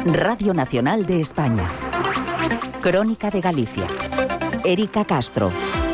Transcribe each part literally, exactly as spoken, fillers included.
Radio Nacional de España. Crónica de Galicia. Erika Castro.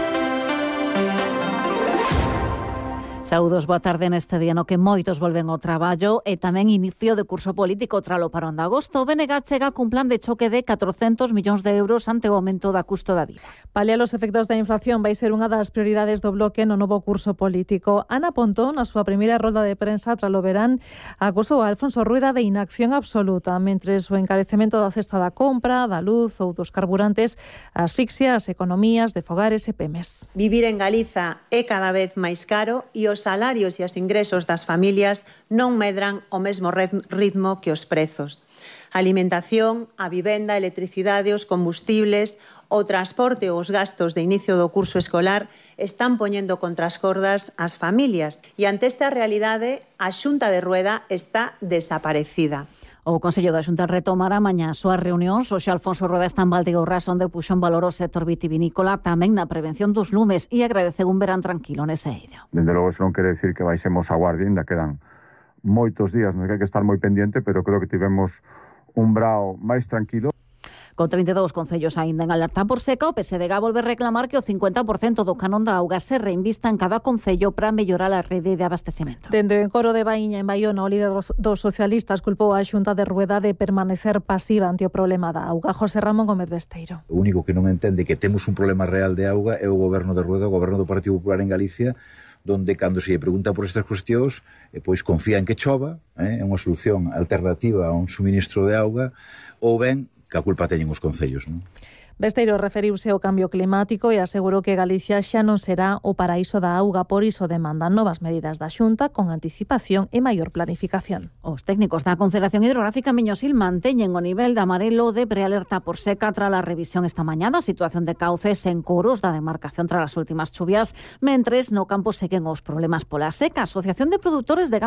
Saúdos, boa tarde neste día no que moitos volven ao traballo e tamén inicio de curso político tralo parón de agosto. O B N G chega cun plan de choque de catrocentos millóns de euros ante o aumento da custo da vida. Paliar os efectos da inflación vai ser unha das prioridades do Bloque no novo curso político. Ana Pontón, na súa primeira rolda de prensa tralo verán, acusou a Alfonso Rueda de inacción absoluta, mentres o encarecemento da cesta da compra, da luz ou dos carburantes asfixia as economías de fogares e pemes. Vivir en Galiza é cada vez máis caro e os salarios e os ingresos das familias non medran o mesmo ritmo que os prezos. A alimentación, a vivenda, a electricidade, os combustibles, o transporte ou os gastos de inicio do curso escolar están poñendo contra as cordas as familias e ante esta realidade a Xunta de Rueda está desaparecida. O Consello da Xunta retomará mañá as súas reunións. Oxe Alfonso Rueda está en Valdeorras, onde puxo en valor o sector vitivinícola, tamén na prevención dos lumes, e agradeceu un verán tranquilo nese eido. Dende logo, iso non quere decir que baixemos a guardia, ainda quedan moitos días, non hai que estar moi pendiente, pero creo que tivemos un brao máis tranquilo. Con trinta e dous concellos aínda en alerta por seca, o P S D G volve reclamar que o cincuenta por cento do canon da auga se reinvista en cada concello para mellorar a rede de abastecemento. Dende o encoro de Baíña en Baiona, o líder dos socialistas culpou a Xunta de Rueda de permanecer pasiva ante o problema da auga. José Ramón Gómez Besteiro. O único que non entende que temos un problema real de auga é o goberno de Rueda, o goberno do Partido Popular en Galicia, donde cando se lle pregunta por estas cuestións, eh, pois confía en que chova, é eh, unha solución alternativa a un suministro de auga, ou ben que a culpa teñen os concellos, non? Besteiro referiuse ao cambio climático e asegurou que Galicia xa non será o paraíso da auga, por iso demandan novas medidas da Xunta con anticipación e maior planificación. Os técnicos da Confederación Hidrográfica Miñosil manteñen o nivel de amarelo de prealerta por seca tras a revisión esta mañá da situación de cauces en coros da demarcación tras as últimas chuvias, mentres no campo seguen os problemas pola seca. A Asociación de Produtores de